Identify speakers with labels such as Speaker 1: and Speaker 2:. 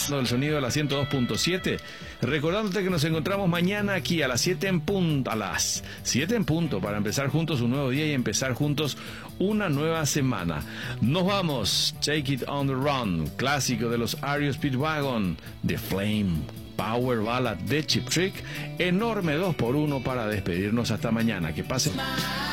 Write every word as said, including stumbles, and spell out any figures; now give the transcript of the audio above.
Speaker 1: El sonido de la ciento dos punto siete. Recordándote que nos encontramos mañana aquí a las siete en punto, a las siete en punto, para empezar juntos un nuevo día y empezar juntos una nueva semana. Nos vamos. Take It on the Run, clásico de los R E O Speedwagon, The Flame, Power Ballad de Cheap Trick, enorme dos por uno para despedirnos hasta mañana. Que pasen.